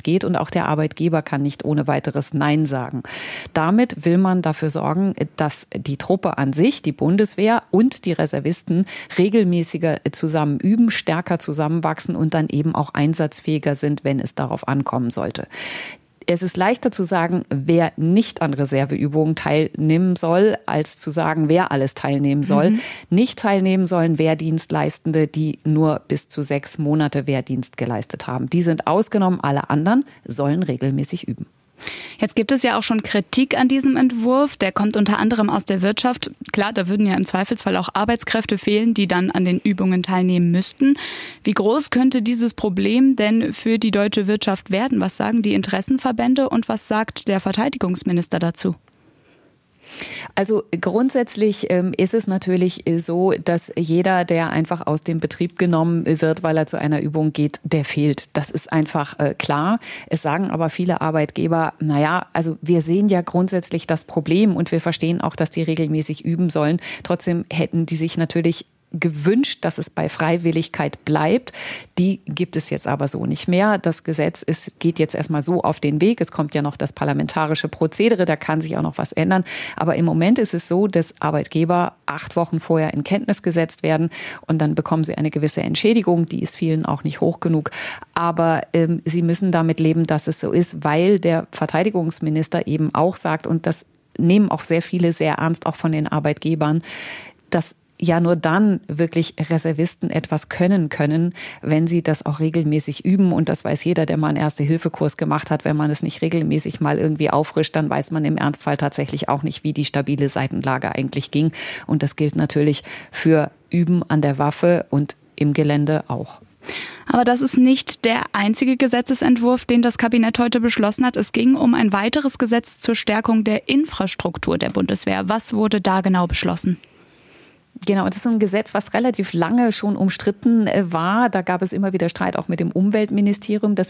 geht und auch der Arbeitgeber kann nicht ohne weiteres Nein sagen. Damit will man dafür sorgen, dass die Truppe an sich, die Bundeswehr und die Reservisten regelmäßiger zusammen üben, stärker zusammenwachsen und dann eben auch einsatzfähiger sind, wenn es darauf ankommen sollte. Es ist leichter zu sagen, wer nicht an Reserveübungen teilnehmen soll, als zu sagen, wer alles teilnehmen soll. Nicht teilnehmen sollen Wehrdienstleistende, die nur bis zu 6 Monate Wehrdienst geleistet haben. Die sind ausgenommen, alle anderen sollen regelmäßig üben. Jetzt gibt es ja auch schon Kritik an diesem Entwurf. Der kommt unter anderem aus der Wirtschaft. Klar, da würden ja im Zweifelsfall auch Arbeitskräfte fehlen, die dann an den Übungen teilnehmen müssten. Wie groß könnte dieses Problem denn für die deutsche Wirtschaft werden? Was sagen die Interessenverbände und was sagt der Verteidigungsminister dazu? Also grundsätzlich ist es natürlich so, dass jeder, der einfach aus dem Betrieb genommen wird, weil er zu einer Übung geht, der fehlt. Das ist einfach klar. Es sagen aber viele Arbeitgeber, also wir sehen ja grundsätzlich das Problem und wir verstehen auch, dass die regelmäßig üben sollen. Trotzdem hätten die sich natürlich gewünscht, dass es bei Freiwilligkeit bleibt. Die gibt es jetzt aber so nicht mehr. Das Gesetz geht jetzt erstmal so auf den Weg. Es kommt ja noch das parlamentarische Prozedere, da kann sich auch noch was ändern. Aber im Moment ist es so, dass Arbeitgeber 8 Wochen vorher in Kenntnis gesetzt werden und dann bekommen sie eine gewisse Entschädigung. Die ist vielen auch nicht hoch genug. Aber sie müssen damit leben, dass es so ist, weil der Verteidigungsminister eben auch sagt, und das nehmen auch sehr viele sehr ernst, auch von den Arbeitgebern, dass ja nur dann wirklich Reservisten etwas können, wenn sie das auch regelmäßig üben. Und das weiß jeder, der mal einen Erste-Hilfe-Kurs gemacht hat. Wenn man es nicht regelmäßig mal irgendwie auffrischt, dann weiß man im Ernstfall tatsächlich auch nicht, wie die stabile Seitenlage eigentlich ging. Und das gilt natürlich für Üben an der Waffe und im Gelände auch. Aber das ist nicht der einzige Gesetzesentwurf, den das Kabinett heute beschlossen hat. Es ging um ein weiteres Gesetz zur Stärkung der Infrastruktur der Bundeswehr. Was wurde da genau beschlossen? Genau, das ist ein Gesetz, was relativ lange schon umstritten war. Da gab es immer wieder Streit auch mit dem Umweltministerium. Das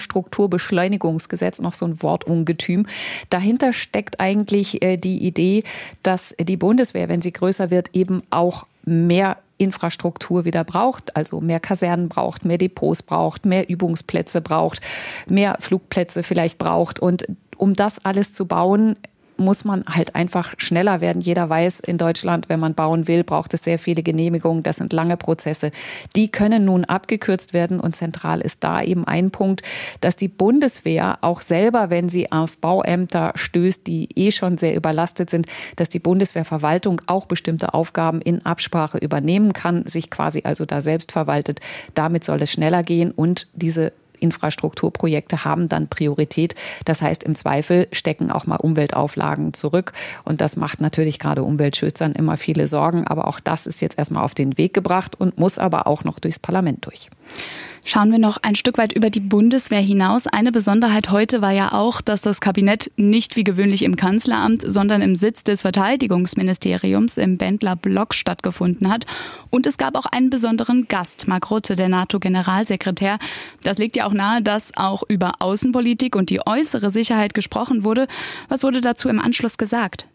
Infrastrukturbeschleunigungsgesetz, noch so ein Wortungetüm. Dahinter steckt eigentlich die Idee, dass die Bundeswehr, wenn sie größer wird, eben auch mehr Infrastruktur wieder braucht, also mehr Kasernen braucht, mehr Depots braucht, mehr Übungsplätze braucht, mehr Flugplätze vielleicht braucht. Und um das alles zu bauen, muss man halt einfach schneller werden. Jeder weiß, in Deutschland, wenn man bauen will, braucht es sehr viele Genehmigungen. Das sind lange Prozesse. Die können nun abgekürzt werden und zentral ist da eben ein Punkt, dass die Bundeswehr auch selber, wenn sie auf Bauämter stößt, die schon sehr überlastet sind, dass die Bundeswehrverwaltung auch bestimmte Aufgaben in Absprache übernehmen kann, sich quasi also da selbst verwaltet. Damit soll es schneller gehen und diese Infrastrukturprojekte haben dann Priorität. Das heißt, im Zweifel stecken auch mal Umweltauflagen zurück. Und das macht natürlich gerade Umweltschützern immer viele Sorgen. Aber auch das ist jetzt erstmal auf den Weg gebracht und muss aber auch noch durchs Parlament durch. Schauen wir noch ein Stück weit über die Bundeswehr hinaus. Eine Besonderheit heute war ja auch, dass das Kabinett nicht wie gewöhnlich im Kanzleramt, sondern im Sitz des Verteidigungsministeriums im Bendler Block stattgefunden hat. Und es gab auch einen besonderen Gast, Mark Rutte, der NATO-Generalsekretär. Das liegt ja auch nahe, dass auch über Außenpolitik und die äußere Sicherheit gesprochen wurde. Was wurde dazu im Anschluss gesagt?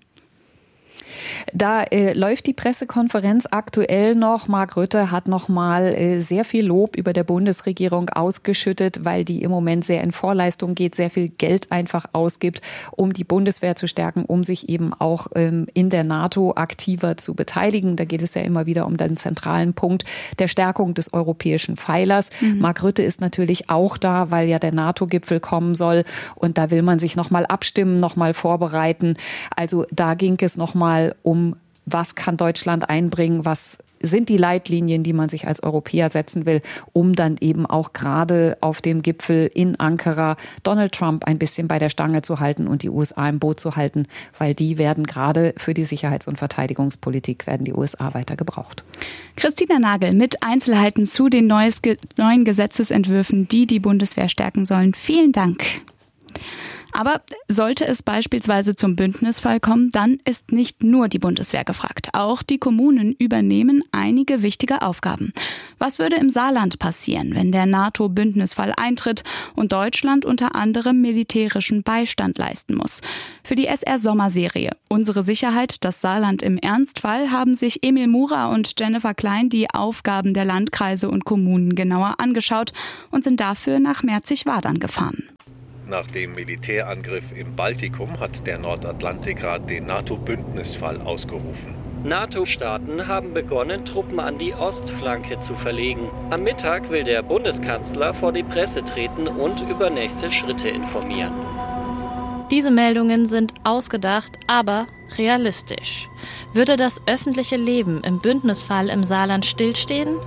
Da läuft die Pressekonferenz aktuell noch. Mark Rutte hat noch mal sehr viel Lob über der Bundesregierung ausgeschüttet, weil die im Moment sehr in Vorleistung geht, sehr viel Geld einfach ausgibt, um die Bundeswehr zu stärken, um sich eben auch in der NATO aktiver zu beteiligen. Da geht es ja immer wieder um den zentralen Punkt der Stärkung des europäischen Pfeilers. Mark Rutte ist natürlich auch da, weil ja der NATO-Gipfel kommen soll. Und da will man sich noch mal abstimmen, noch mal vorbereiten. Also da ging es noch mal um, was kann Deutschland einbringen, was sind die Leitlinien, die man sich als Europäer setzen will, um dann eben auch gerade auf dem Gipfel in Ankara Donald Trump ein bisschen bei der Stange zu halten und die USA im Boot zu halten, weil die werden gerade für die Sicherheits- und Verteidigungspolitik werden die USA weiter gebraucht. Christina Nagel mit Einzelheiten zu den neuen Gesetzesentwürfen, die die Bundeswehr stärken sollen. Vielen Dank. Aber sollte es beispielsweise zum Bündnisfall kommen, dann ist nicht nur die Bundeswehr gefragt. Auch die Kommunen übernehmen einige wichtige Aufgaben. Was würde im Saarland passieren, wenn der NATO-Bündnisfall eintritt und Deutschland unter anderem militärischen Beistand leisten muss? Für die SR-Sommerserie Unsere Sicherheit, das Saarland im Ernstfall haben sich Emil Murer und Jennifer Klein die Aufgaben der Landkreise und Kommunen genauer angeschaut und sind dafür nach Merzig-Wadern gefahren. Nach dem Militärangriff im Baltikum hat der Nordatlantikrat den NATO-Bündnisfall ausgerufen. NATO-Staaten haben begonnen, Truppen an die Ostflanke zu verlegen. Am Mittag will der Bundeskanzler vor die Presse treten und über nächste Schritte informieren. Diese Meldungen sind ausgedacht, aber realistisch. Würde das öffentliche Leben im Bündnisfall im Saarland stillstehen?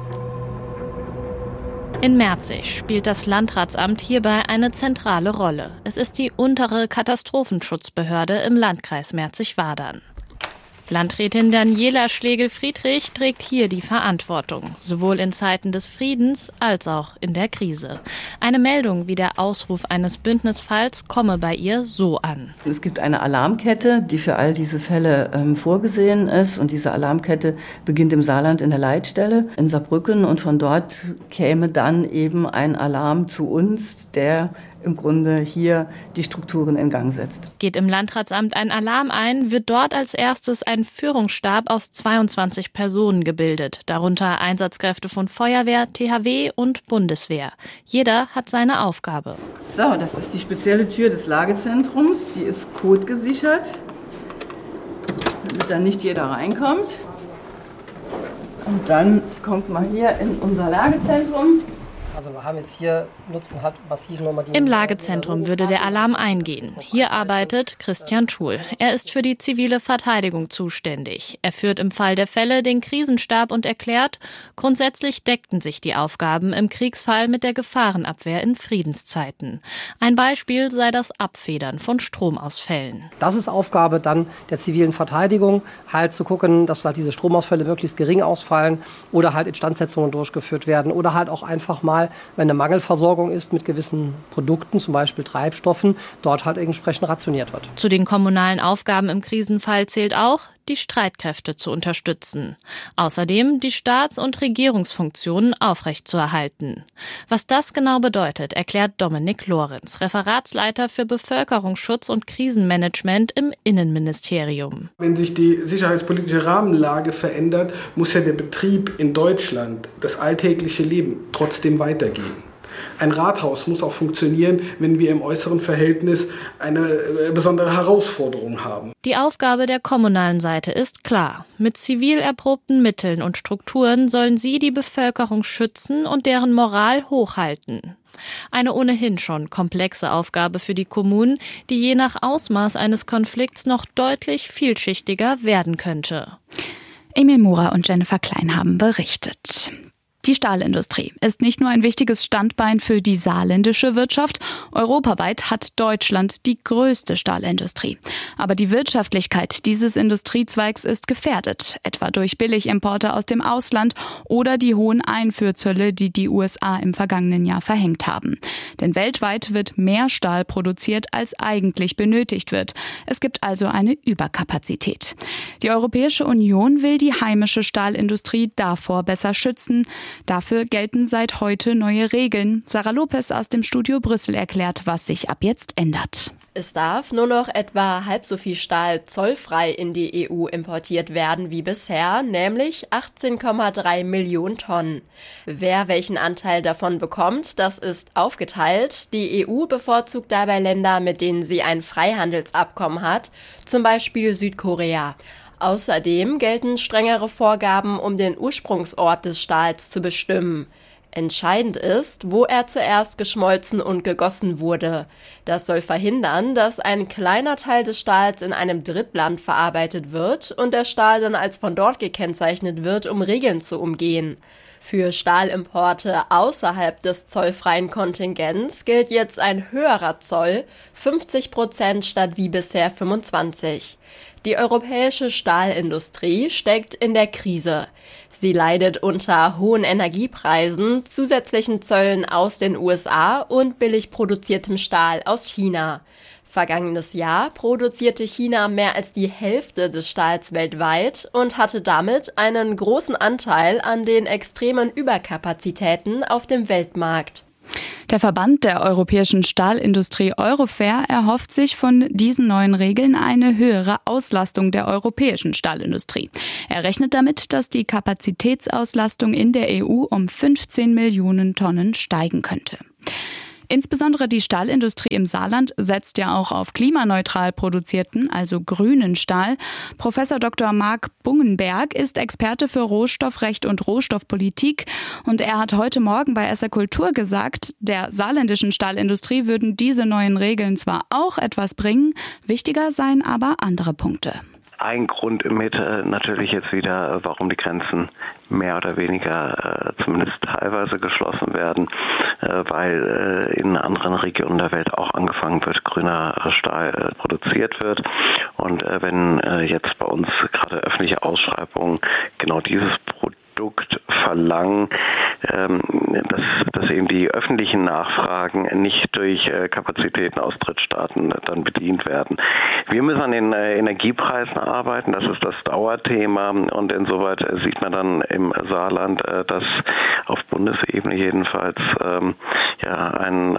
In Merzig spielt das Landratsamt hierbei eine zentrale Rolle. Es ist die untere Katastrophenschutzbehörde im Landkreis Merzig-Wadern. Landrätin Daniela Schlegel-Friedrich trägt hier die Verantwortung, sowohl in Zeiten des Friedens als auch in der Krise. Eine Meldung wie der Ausruf eines Bündnisfalls komme bei ihr so an. Es gibt eine Alarmkette, die für all diese Fälle vorgesehen ist. Und diese Alarmkette beginnt im Saarland in der Leitstelle in Saarbrücken. Und von dort käme dann eben ein Alarm zu uns, der im Grunde hier die Strukturen in Gang setzt. Geht im Landratsamt ein Alarm ein, wird dort als erstes ein Führungsstab aus 22 Personen gebildet, darunter Einsatzkräfte von Feuerwehr, THW und Bundeswehr. Jeder hat seine Aufgabe. So, das ist die spezielle Tür des Lagezentrums, die ist codegesichert, damit da nicht jeder reinkommt. Und dann kommt man hier in unser Lagezentrum. Also wir haben jetzt hier, nutzen halt massiv nochmal die... Im Lagezentrum würde der Alarm eingehen. Hier arbeitet Christian Thuhl. Er ist für die zivile Verteidigung zuständig. Er führt im Fall der Fälle den Krisenstab und erklärt, grundsätzlich deckten sich die Aufgaben im Kriegsfall mit der Gefahrenabwehr in Friedenszeiten. Ein Beispiel sei das Abfedern von Stromausfällen. Das ist Aufgabe dann der zivilen Verteidigung, halt zu gucken, dass halt diese Stromausfälle möglichst gering ausfallen oder halt Instandsetzungen durchgeführt werden oder halt auch einfach mal, wenn eine Mangelversorgung ist mit gewissen Produkten, zum Beispiel Treibstoffen, dort halt entsprechend rationiert wird. Zu den kommunalen Aufgaben im Krisenfall zählt auch, die Streitkräfte zu unterstützen. Außerdem die Staats- und Regierungsfunktionen aufrechtzuerhalten. Was das genau bedeutet, erklärt Dominik Lorenz, Referatsleiter für Bevölkerungsschutz und Krisenmanagement im Innenministerium. Wenn sich die sicherheitspolitische Rahmenlage verändert, muss ja der Betrieb in Deutschland, das alltägliche Leben, trotzdem weitergehen. Ein Rathaus muss auch funktionieren, wenn wir im äußeren Verhältnis eine besondere Herausforderung haben. Die Aufgabe der kommunalen Seite ist klar. Mit zivil erprobten Mitteln und Strukturen sollen sie die Bevölkerung schützen und deren Moral hochhalten. Eine ohnehin schon komplexe Aufgabe für die Kommunen, die je nach Ausmaß eines Konflikts noch deutlich vielschichtiger werden könnte. Emil Murer und Jennifer Klein haben berichtet. Die Stahlindustrie ist nicht nur ein wichtiges Standbein für die saarländische Wirtschaft. Europaweit hat Deutschland die größte Stahlindustrie. Aber die Wirtschaftlichkeit dieses Industriezweigs ist gefährdet, etwa durch Billigimporte aus dem Ausland oder die hohen Einfuhrzölle, die die USA im vergangenen Jahr verhängt haben. Denn weltweit wird mehr Stahl produziert, als eigentlich benötigt wird. Es gibt also eine Überkapazität. Die Europäische Union will die heimische Stahlindustrie davor besser schützen. Dafür gelten seit heute neue Regeln. Sarah Lopez aus dem Studio Brüssel erklärt, was sich ab jetzt ändert. Es darf nur noch etwa halb so viel Stahl zollfrei in die EU importiert werden wie bisher, nämlich 18,3 Millionen Tonnen. Wer welchen Anteil davon bekommt, das ist aufgeteilt. Die EU bevorzugt dabei Länder, mit denen sie ein Freihandelsabkommen hat, zum Beispiel Südkorea. Außerdem gelten strengere Vorgaben, um den Ursprungsort des Stahls zu bestimmen. Entscheidend ist, wo er zuerst geschmolzen und gegossen wurde. Das soll verhindern, dass ein kleiner Teil des Stahls in einem Drittland verarbeitet wird und der Stahl dann als von dort gekennzeichnet wird, um Regeln zu umgehen. Für Stahlimporte außerhalb des zollfreien Kontingents gilt jetzt ein höherer Zoll, 50% statt wie bisher 25%. Die europäische Stahlindustrie steckt in der Krise. Sie leidet unter hohen Energiepreisen, zusätzlichen Zöllen aus den USA und billig produziertem Stahl aus China. Vergangenes Jahr produzierte China mehr als die Hälfte des Stahls weltweit und hatte damit einen großen Anteil an den extremen Überkapazitäten auf dem Weltmarkt. Der Verband der europäischen Stahlindustrie Eurofair erhofft sich von diesen neuen Regeln eine höhere Auslastung der europäischen Stahlindustrie. Er rechnet damit, dass die Kapazitätsauslastung in der EU um 15 Millionen Tonnen steigen könnte. Insbesondere die Stahlindustrie im Saarland setzt ja auch auf klimaneutral produzierten, also grünen Stahl. Professor Dr. Marc Bungenberg ist Experte für Rohstoffrecht und Rohstoffpolitik und er hat heute Morgen bei SR Kultur gesagt, der saarländischen Stahlindustrie würden diese neuen Regeln zwar auch etwas bringen, wichtiger seien aber andere Punkte. Ein Grund mit natürlich jetzt wieder, warum die Grenzen mehr oder weniger zumindest teilweise geschlossen werden, weil in anderen Regionen der Welt auch angefangen wird, grüner Stahl produziert wird. Und wenn jetzt bei uns gerade öffentliche Ausschreibungen genau dieses Produkt verlangen, dass eben die öffentlichen Nachfragen nicht durch Kapazitäten aus Drittstaaten dann bedient werden. Wir müssen an den Energiepreisen arbeiten, das ist das Dauerthema und insoweit sieht man dann im Saarland, dass auf Bundesebene jedenfalls ein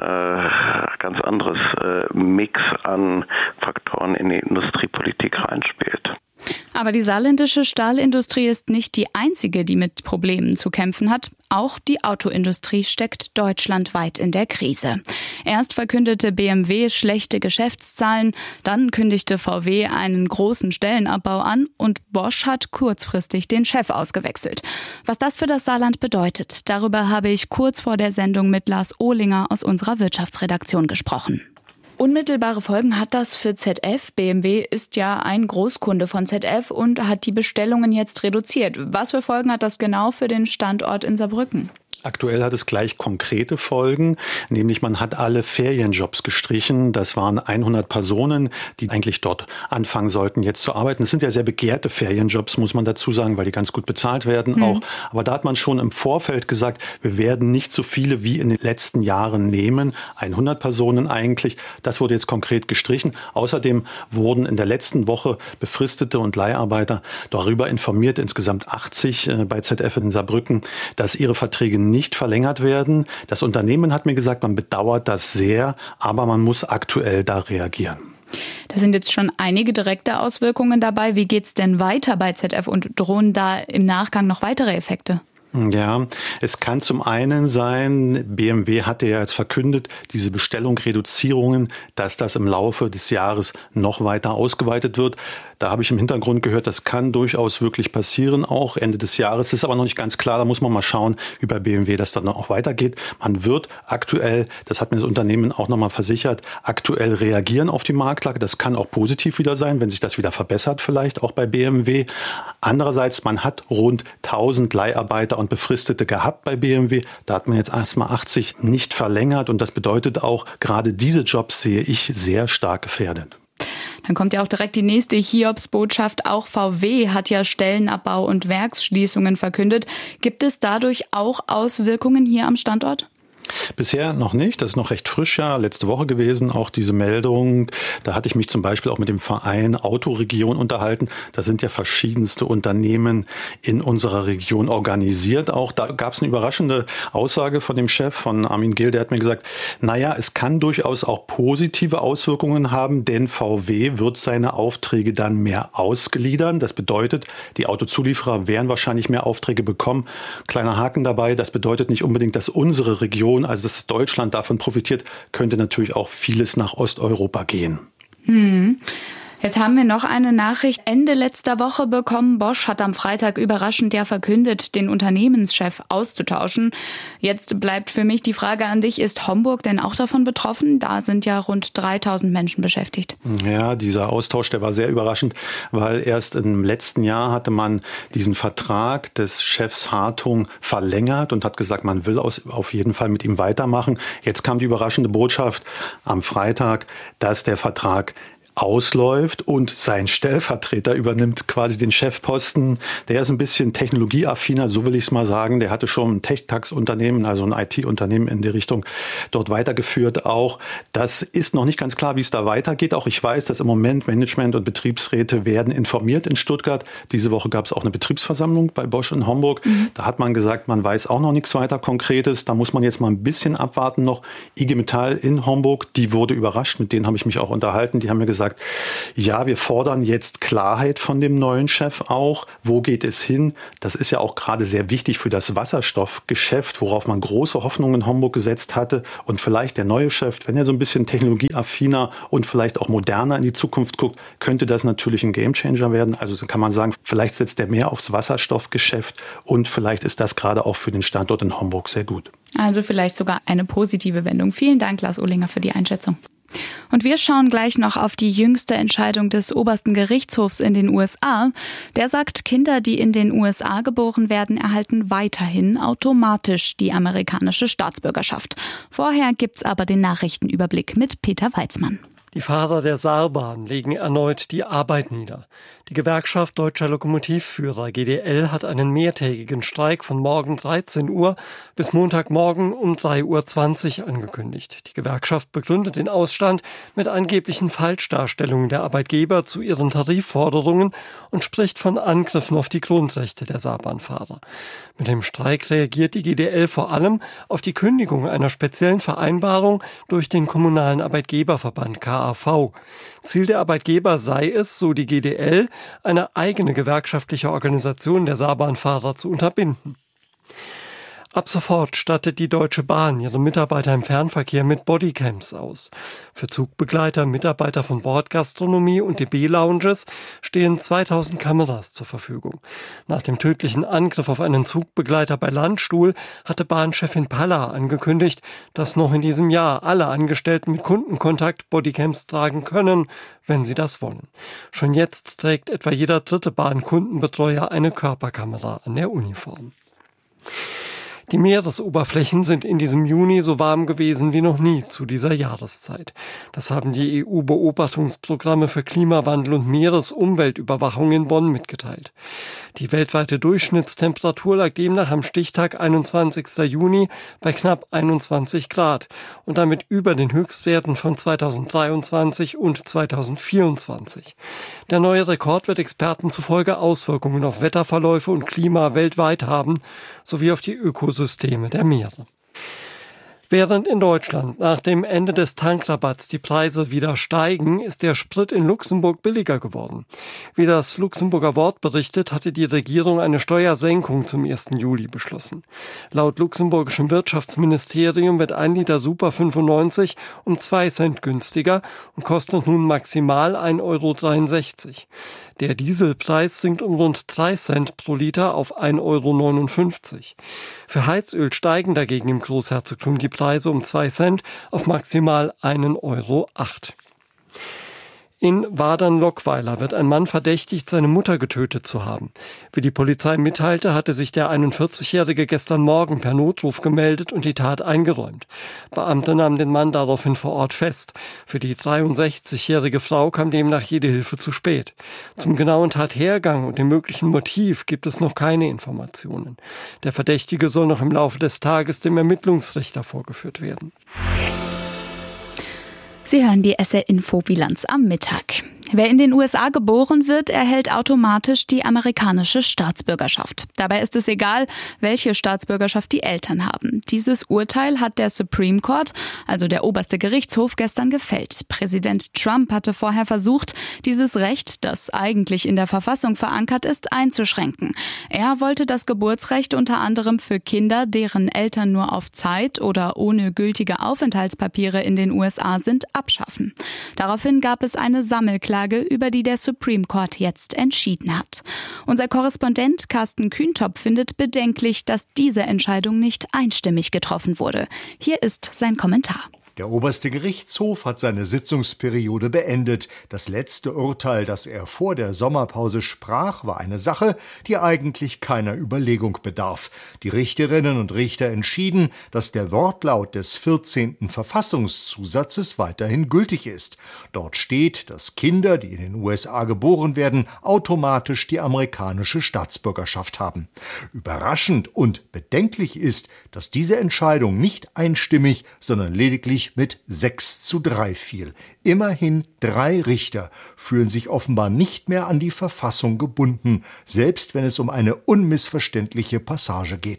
ganz anderes Mix an Faktoren in die Industriepolitik reinspielt. Aber die saarländische Stahlindustrie ist nicht die einzige, die mit Problemen zu kämpfen hat. Auch die Autoindustrie steckt deutschlandweit in der Krise. Erst verkündete BMW schlechte Geschäftszahlen, dann kündigte VW einen großen Stellenabbau an und Bosch hat kurzfristig den Chef ausgewechselt. Was das für das Saarland bedeutet, darüber habe ich kurz vor der Sendung mit Lars Ohlinger aus unserer Wirtschaftsredaktion gesprochen. Unmittelbare Folgen hat das für ZF. BMW ist ja ein Großkunde von ZF und hat die Bestellungen jetzt reduziert. Was für Folgen hat das genau für den Standort in Saarbrücken? Aktuell hat es gleich konkrete Folgen, nämlich man hat alle Ferienjobs gestrichen. Das waren 100 Personen, die eigentlich dort anfangen sollten, jetzt zu arbeiten. Es sind ja sehr begehrte Ferienjobs, muss man dazu sagen, weil die ganz gut bezahlt werden auch. Aber da hat man schon im Vorfeld gesagt, wir werden nicht so viele wie in den letzten Jahren nehmen. 100 Personen eigentlich. Das wurde jetzt konkret gestrichen. Außerdem wurden in der letzten Woche Befristete und Leiharbeiter darüber informiert, insgesamt 80 bei ZF in Saarbrücken, dass ihre Verträge nicht verlängert werden. Das Unternehmen hat mir gesagt, man bedauert das sehr, aber man muss aktuell da reagieren. Da sind jetzt schon einige direkte Auswirkungen dabei. Wie geht's denn weiter bei ZF und drohen da im Nachgang noch weitere Effekte? Ja, es kann zum einen sein, BMW hatte ja jetzt verkündet, diese Bestellung Reduzierungen, dass das im Laufe des Jahres noch weiter ausgeweitet wird. Da habe ich im Hintergrund gehört, das kann durchaus wirklich passieren, auch Ende des Jahres. Das ist aber noch nicht ganz klar, da muss man mal schauen, wie bei BMW das dann auch weitergeht. Man wird aktuell, das hat mir das Unternehmen auch nochmal versichert, aktuell reagieren auf die Marktlage. Das kann auch positiv wieder sein, wenn sich das wieder verbessert vielleicht, auch bei BMW. Andererseits, man hat rund 1000 Leiharbeiter und Befristete gehabt bei BMW. Da hat man jetzt erstmal 80 nicht verlängert und das bedeutet auch, gerade diese Jobs sehe ich sehr stark gefährdet. Dann kommt ja auch direkt die nächste Hiobsbotschaft. Auch VW hat ja Stellenabbau und Werksschließungen verkündet. Gibt es dadurch auch Auswirkungen hier am Standort? Bisher noch nicht, das ist noch recht frisch, ja, letzte Woche gewesen, auch diese Meldung. Da hatte ich mich zum Beispiel auch mit dem Verein Autoregion unterhalten. Da sind ja verschiedenste Unternehmen in unserer Region organisiert. Auch da gab es eine überraschende Aussage von dem Chef, von Armin Gill, der hat mir gesagt, naja, es kann durchaus auch positive Auswirkungen haben, denn VW wird seine Aufträge dann mehr ausgliedern. Das bedeutet, die Autozulieferer werden wahrscheinlich mehr Aufträge bekommen. Kleiner Haken dabei, das bedeutet nicht unbedingt, dass unsere Region, also dass Deutschland davon profitiert, könnte natürlich auch vieles nach Osteuropa gehen. Jetzt haben wir noch eine Nachricht Ende letzter Woche bekommen. Bosch hat am Freitag überraschend ja verkündet, den Unternehmenschef auszutauschen. Jetzt bleibt für mich die Frage an dich, ist Homburg denn auch davon betroffen? Da sind ja rund 3000 Menschen beschäftigt. Ja, dieser Austausch, der war sehr überraschend, weil erst im letzten Jahr hatte man diesen Vertrag des Chefs Hartung verlängert und hat gesagt, man will auf jeden Fall mit ihm weitermachen. Jetzt kam die überraschende Botschaft am Freitag, dass der Vertrag ausläuft und sein Stellvertreter übernimmt quasi den Chefposten. Der ist ein bisschen technologieaffiner, so will ich es mal sagen. Der hatte schon ein Tech-Tax-Unternehmen, also ein IT-Unternehmen in die Richtung dort weitergeführt auch. Das ist noch nicht ganz klar, wie es da weitergeht. Auch ich weiß, dass im Moment Management und Betriebsräte werden informiert in Stuttgart. Diese Woche gab es auch eine Betriebsversammlung bei Bosch in Homburg. Da hat man gesagt, man weiß auch noch nichts weiter Konkretes. Da muss man jetzt mal ein bisschen abwarten noch. IG Metall in Homburg, die wurde überrascht. Mit denen habe ich mich auch unterhalten. Die haben mir gesagt, gesagt, ja, wir fordern jetzt Klarheit von dem neuen Chef auch. Wo geht es hin? Das ist ja auch gerade sehr wichtig für das Wasserstoffgeschäft, worauf man große Hoffnungen in Homburg gesetzt hatte. Und vielleicht der neue Chef, wenn er so ein bisschen technologieaffiner und vielleicht auch moderner in die Zukunft guckt, könnte das natürlich ein Gamechanger werden. Also kann man sagen, vielleicht setzt er mehr aufs Wasserstoffgeschäft und vielleicht ist das gerade auch für den Standort in Homburg sehr gut. Also vielleicht sogar eine positive Wendung. Vielen Dank, Lars Ohlinger, für die Einschätzung. Und wir schauen gleich noch auf die jüngste Entscheidung des obersten Gerichtshofs in den USA. Der sagt, Kinder, die in den USA geboren werden, erhalten weiterhin automatisch die amerikanische Staatsbürgerschaft. Vorher gibt's aber den Nachrichtenüberblick mit Peter Weizmann. Die Fahrer der Saarbahn legen erneut die Arbeit nieder. Die Gewerkschaft Deutscher Lokomotivführer GDL hat einen mehrtägigen Streik von morgen 13 Uhr bis Montagmorgen um 3:20 Uhr angekündigt. Die Gewerkschaft begründet den Ausstand mit angeblichen Falschdarstellungen der Arbeitgeber zu ihren Tarifforderungen und spricht von Angriffen auf die Grundrechte der Saarbahnfahrer. Mit dem Streik reagiert die GDL vor allem auf die Kündigung einer speziellen Vereinbarung durch den kommunalen Arbeitgeberverband KAV. Ziel der Arbeitgeber sei es, so die GDL, eine eigene gewerkschaftliche Organisation der Saarbahnfahrer zu unterbinden. Ab sofort stattet die Deutsche Bahn ihre Mitarbeiter im Fernverkehr mit Bodycams aus. Für Zugbegleiter, Mitarbeiter von Bordgastronomie und DB-Lounges stehen 2000 Kameras zur Verfügung. Nach dem tödlichen Angriff auf einen Zugbegleiter bei Landstuhl hatte Bahnchefin Palla angekündigt, dass noch in diesem Jahr alle Angestellten mit Kundenkontakt Bodycams tragen können, wenn sie das wollen. Schon jetzt trägt etwa jeder dritte Bahnkundenbetreuer eine Körperkamera an der Uniform. Die Meeresoberflächen sind in diesem Juni so warm gewesen wie noch nie zu dieser Jahreszeit. Das haben die EU-Beobachtungsprogramme für Klimawandel und Meeresumweltüberwachung in Bonn mitgeteilt. Die weltweite Durchschnittstemperatur lag demnach am Stichtag 21. Juni bei knapp 21 Grad und damit über den Höchstwerten von 2023 und 2024. Der neue Rekord wird Experten zufolge Auswirkungen auf Wetterverläufe und Klima weltweit haben, sowie auf die Ökosysteme der Meere. Während in Deutschland nach dem Ende des Tankrabatts die Preise wieder steigen, ist der Sprit in Luxemburg billiger geworden. Wie das Luxemburger Wort berichtet, hatte die Regierung eine Steuersenkung zum 1. Juli beschlossen. Laut luxemburgischem Wirtschaftsministerium wird 1 Liter Super 95 um 2 Cent günstiger und kostet nun maximal 1,63 Euro. Der Dieselpreis sinkt um rund 3 Cent pro Liter auf 1,59 Euro. Für Heizöl steigen dagegen im Großherzogtum die Preise um 2 Cent auf maximal 1,08 Euro. In Wadern-Lockweiler wird ein Mann verdächtigt, seine Mutter getötet zu haben. Wie die Polizei mitteilte, hatte sich der 41-Jährige gestern Morgen per Notruf gemeldet und die Tat eingeräumt. Beamte nahmen den Mann daraufhin vor Ort fest. Für die 63-jährige Frau kam demnach jede Hilfe zu spät. Zum genauen Tathergang und dem möglichen Motiv gibt es noch keine Informationen. Der Verdächtige soll noch im Laufe des Tages dem Ermittlungsrichter vorgeführt werden. Sie hören die SR-Info-Bilanz am Mittag. Wer in den USA geboren wird, erhält automatisch die amerikanische Staatsbürgerschaft. Dabei ist es egal, welche Staatsbürgerschaft die Eltern haben. Dieses Urteil hat der Supreme Court, also der oberste Gerichtshof, gestern gefällt. Präsident Trump hatte vorher versucht, dieses Recht, das eigentlich in der Verfassung verankert ist, einzuschränken. Er wollte das Geburtsrecht unter anderem für Kinder, deren Eltern nur auf Zeit oder ohne gültige Aufenthaltspapiere in den USA sind, abschaffen. Daraufhin gab es eine Sammelklage, über die der Supreme Court jetzt entschieden hat. Unser Korrespondent Carsten Kühntop findet bedenklich, dass diese Entscheidung nicht einstimmig getroffen wurde. Hier ist sein Kommentar. Der oberste Gerichtshof hat seine Sitzungsperiode beendet. Das letzte Urteil, das er vor der Sommerpause sprach, war eine Sache, die eigentlich keiner Überlegung bedarf. Die Richterinnen und Richter entschieden, dass der Wortlaut des 14. Verfassungszusatzes weiterhin gültig ist. Dort steht, dass Kinder, die in den USA geboren werden, automatisch die amerikanische Staatsbürgerschaft haben. Überraschend und bedenklich ist, dass diese Entscheidung nicht einstimmig, sondern lediglich mit 6:3 fiel. Immerhin 3 Richter fühlen sich offenbar nicht mehr an die Verfassung gebunden, selbst wenn es um eine unmissverständliche Passage geht.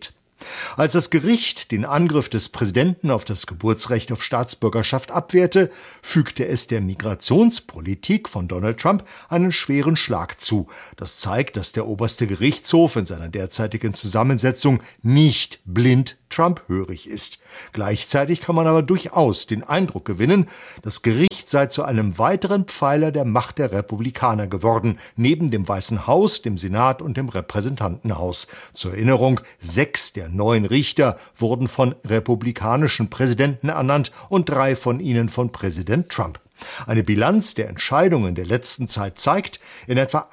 Als das Gericht den Angriff des Präsidenten auf das Geburtsrecht auf Staatsbürgerschaft abwehrte, fügte es der Migrationspolitik von Donald Trump einen schweren Schlag zu. Das zeigt, dass der oberste Gerichtshof in seiner derzeitigen Zusammensetzung nicht blind Trump-hörig ist. Gleichzeitig kann man aber durchaus den Eindruck gewinnen, das Gericht sei zu einem weiteren Pfeiler der Macht der Republikaner geworden, neben dem Weißen Haus, dem Senat und dem Repräsentantenhaus. Zur Erinnerung, 6 der 9 Richter wurden von republikanischen Präsidenten ernannt und 3 von ihnen von Präsident Trump. Eine Bilanz der Entscheidungen der letzten Zeit zeigt, in etwa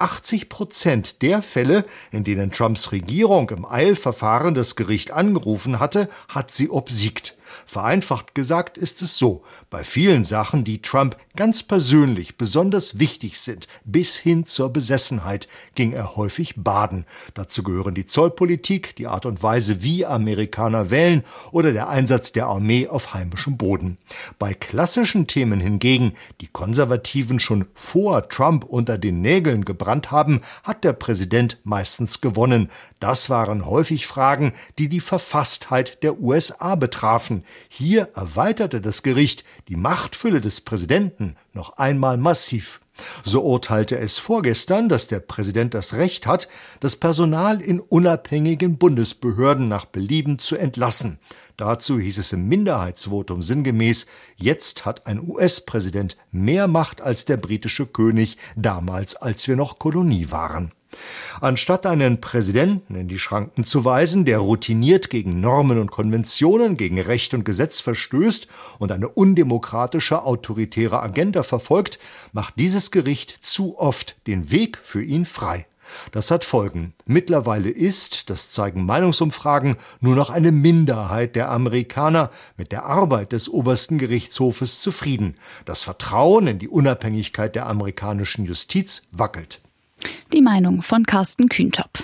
80% der Fälle, in denen Trumps Regierung im Eilverfahren das Gericht angerufen hatte, hat sie obsiegt. Vereinfacht gesagt ist es so, bei vielen Sachen, die Trump ganz persönlich besonders wichtig sind, bis hin zur Besessenheit, ging er häufig baden. Dazu gehören die Zollpolitik, die Art und Weise, wie Amerikaner wählen oder der Einsatz der Armee auf heimischem Boden. Bei klassischen Themen hingegen, die Konservativen schon vor Trump unter den Nägeln gebrannt haben, hat der Präsident meistens gewonnen. Das waren häufig Fragen, die die Verfasstheit der USA betrafen. Hier erweiterte das Gericht die Machtfülle des Präsidenten noch einmal massiv. So urteilte es vorgestern, dass der Präsident das Recht hat, das Personal in unabhängigen Bundesbehörden nach Belieben zu entlassen. Dazu hieß es im Minderheitsvotum sinngemäß, jetzt hat ein US-Präsident mehr Macht als der britische König, damals als wir noch Kolonie waren. Anstatt einen Präsidenten in die Schranken zu weisen, der routiniert gegen Normen und Konventionen, gegen Recht und Gesetz verstößt und eine undemokratische, autoritäre Agenda verfolgt, macht dieses Gericht zu oft den Weg für ihn frei. Das hat Folgen. Mittlerweile ist, das zeigen Meinungsumfragen, nur noch eine Minderheit der Amerikaner mit der Arbeit des obersten Gerichtshofes zufrieden. Das Vertrauen in die Unabhängigkeit der amerikanischen Justiz wackelt. Die Meinung von Carsten Kühntop.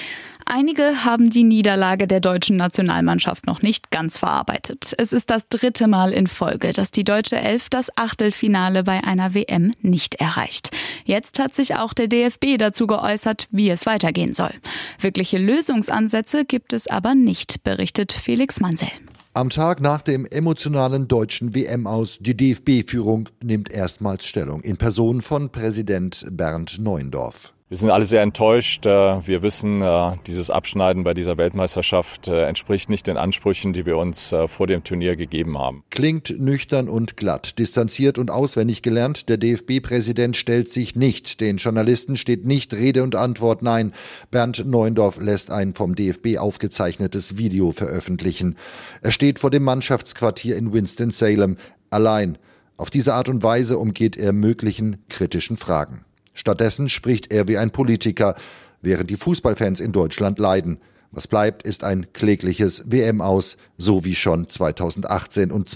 Einige haben die Niederlage der deutschen Nationalmannschaft noch nicht ganz verarbeitet. Es ist das 3. Mal in Folge, dass die deutsche Elf das Achtelfinale bei einer WM nicht erreicht. Jetzt hat sich auch der DFB dazu geäußert, wie es weitergehen soll. Wirkliche Lösungsansätze gibt es aber nicht, berichtet Felix Mansell. Am Tag nach dem emotionalen deutschen WM-Aus, die DFB-Führung nimmt erstmals Stellung in Person von Präsident Bernd Neuendorf. Wir sind alle sehr enttäuscht. Wir wissen, dieses Abschneiden bei dieser Weltmeisterschaft entspricht nicht den Ansprüchen, die wir uns vor dem Turnier gegeben haben. Klingt nüchtern und glatt, distanziert und auswendig gelernt. Der DFB-Präsident stellt sich nicht. Den Journalisten steht nicht Rede und Antwort. Nein, Bernd Neuendorf lässt ein vom DFB aufgezeichnetes Video veröffentlichen. Er steht vor dem Mannschaftsquartier in Winston-Salem, allein. Auf diese Art und Weise umgeht er möglichen kritischen Fragen. Stattdessen spricht er wie ein Politiker, während die Fußballfans in Deutschland leiden. Was bleibt, ist ein klägliches WM-Aus, so wie schon 2018 und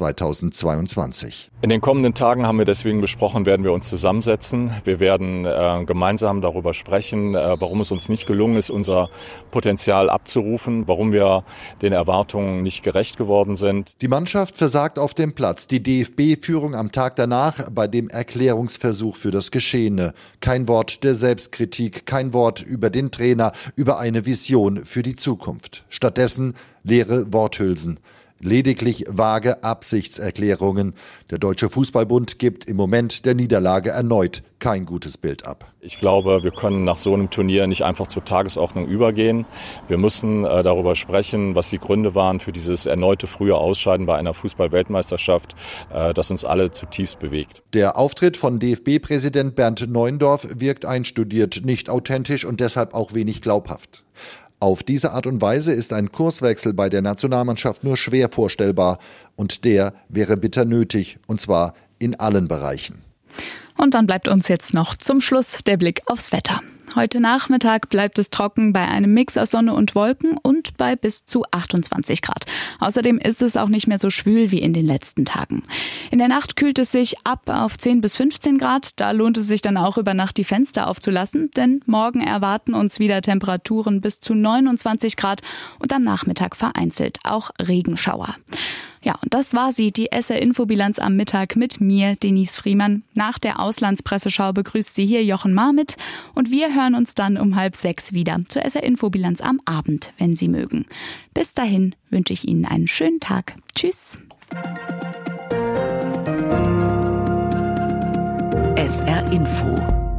2022. In den kommenden Tagen haben wir deswegen besprochen, werden wir uns zusammensetzen. Wir werden gemeinsam darüber sprechen, warum es uns nicht gelungen ist, unser Potenzial abzurufen, warum wir den Erwartungen nicht gerecht geworden sind. Die Mannschaft versagt auf dem Platz. Die DFB-Führung am Tag danach bei dem Erklärungsversuch für das Geschehene. Kein Wort der Selbstkritik, kein Wort über den Trainer, über eine Vision für die Zukunft. Stattdessen leere Worthülsen. Lediglich vage Absichtserklärungen. Der Deutsche Fußballbund gibt im Moment der Niederlage erneut kein gutes Bild ab. Ich glaube, wir können nach so einem Turnier nicht einfach zur Tagesordnung übergehen. Wir müssen darüber sprechen, was die Gründe waren für dieses erneute frühe Ausscheiden bei einer Fußball-Weltmeisterschaft, das uns alle zutiefst bewegt. Der Auftritt von DFB-Präsident Bernd Neuendorf wirkt einstudiert, nicht authentisch und deshalb auch wenig glaubhaft. Auf diese Art und Weise ist ein Kurswechsel bei der Nationalmannschaft nur schwer vorstellbar. Und der wäre bitter nötig, und zwar in allen Bereichen. Und dann bleibt uns jetzt noch zum Schluss der Blick aufs Wetter. Heute Nachmittag bleibt es trocken bei einem Mix aus Sonne und Wolken und bei bis zu 28 Grad. Außerdem ist es auch nicht mehr so schwül wie in den letzten Tagen. In der Nacht kühlt es sich ab auf 10 bis 15 Grad. Da lohnt es sich dann auch über Nacht die Fenster aufzulassen, denn morgen erwarten uns wieder Temperaturen bis zu 29 Grad und am Nachmittag vereinzelt auch Regenschauer. Ja, und das war sie, die SR-Infobilanz am Mittag mit mir, Denise Friemann. Nach der Auslandspresseschau begrüßt sie hier Jochen Marmit und wir hören uns dann um 5:30 wieder zur SR-Infobilanz am Abend, wenn Sie mögen. Bis dahin wünsche ich Ihnen einen schönen Tag. Tschüss. SR Info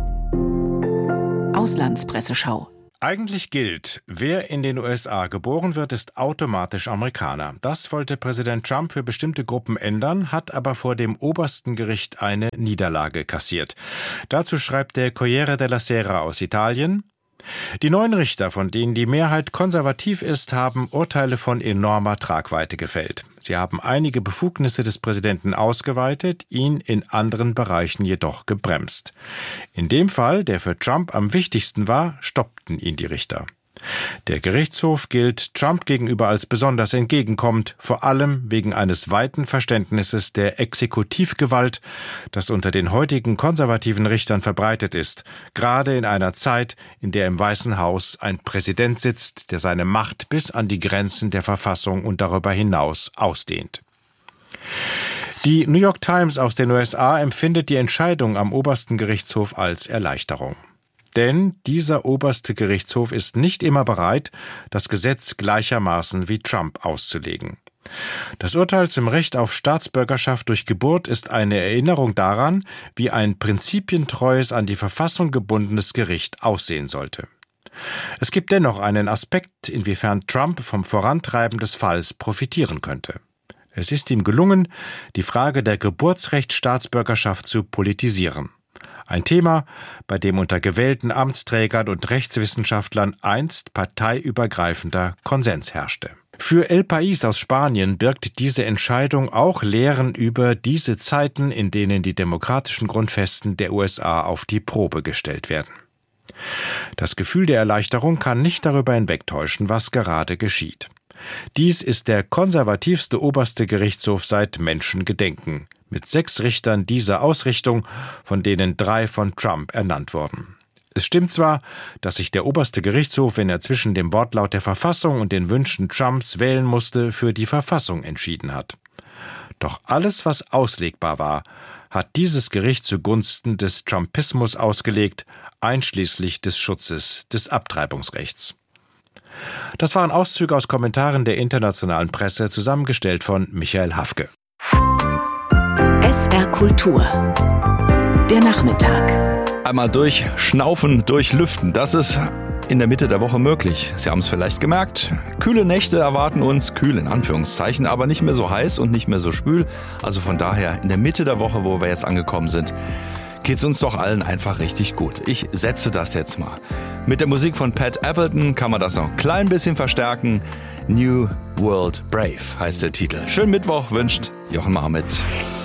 Auslandspresseschau. Eigentlich gilt, wer in den USA geboren wird, ist automatisch Amerikaner. Das wollte Präsident Trump für bestimmte Gruppen ändern, hat aber vor dem obersten Gericht eine Niederlage kassiert. Dazu schreibt der Corriere della Sera aus Italien: Die 9 Richter, von denen die Mehrheit konservativ ist, haben Urteile von enormer Tragweite gefällt. Sie haben einige Befugnisse des Präsidenten ausgeweitet, ihn in anderen Bereichen jedoch gebremst. In dem Fall, der für Trump am wichtigsten war, stoppten ihn die Richter. Der Gerichtshof gilt Trump gegenüber als besonders entgegenkommend, vor allem wegen eines weiten Verständnisses der Exekutivgewalt, das unter den heutigen konservativen Richtern verbreitet ist, gerade in einer Zeit, in der im Weißen Haus ein Präsident sitzt, der seine Macht bis an die Grenzen der Verfassung und darüber hinaus ausdehnt. Die New York Times aus den USA empfindet die Entscheidung am obersten Gerichtshof als Erleichterung. Denn dieser oberste Gerichtshof ist nicht immer bereit, das Gesetz gleichermaßen wie Trump auszulegen. Das Urteil zum Recht auf Staatsbürgerschaft durch Geburt ist eine Erinnerung daran, wie ein prinzipientreues, an die Verfassung gebundenes Gericht aussehen sollte. Es gibt dennoch einen Aspekt, inwiefern Trump vom Vorantreiben des Falls profitieren könnte. Es ist ihm gelungen, die Frage der Geburtsrechtsstaatsbürgerschaft zu politisieren. Ein Thema, bei dem unter gewählten Amtsträgern und Rechtswissenschaftlern einst parteiübergreifender Konsens herrschte. Für El País aus Spanien birgt diese Entscheidung auch Lehren über diese Zeiten, in denen die demokratischen Grundfesten der USA auf die Probe gestellt werden. Das Gefühl der Erleichterung kann nicht darüber hinwegtäuschen, was gerade geschieht. Dies ist der konservativste oberste Gerichtshof seit Menschengedenken, mit 6 Richtern dieser Ausrichtung, von denen 3 von Trump ernannt wurden. Es stimmt zwar, dass sich der oberste Gerichtshof, wenn er zwischen dem Wortlaut der Verfassung und den Wünschen Trumps wählen musste, für die Verfassung entschieden hat. Doch alles, was auslegbar war, hat dieses Gericht zugunsten des Trumpismus ausgelegt, einschließlich des Schutzes des Abtreibungsrechts. Das waren Auszüge aus Kommentaren der internationalen Presse, zusammengestellt von Michael Hafke. SR Kultur. Der Nachmittag. Einmal durchschnaufen, durchlüften, das ist in der Mitte der Woche möglich. Sie haben es vielleicht gemerkt. Kühle Nächte erwarten uns, kühl in Anführungszeichen, aber nicht mehr so heiß und nicht mehr so schwül. Also von daher, in der Mitte der Woche, wo wir jetzt angekommen sind, geht's uns doch allen einfach richtig gut. Ich setze das jetzt mal. Mit der Musik von Pat Appleton kann man das noch ein klein bisschen verstärken. New World Brave heißt der Titel. Schönen Mittwoch wünscht Jochen Marmit.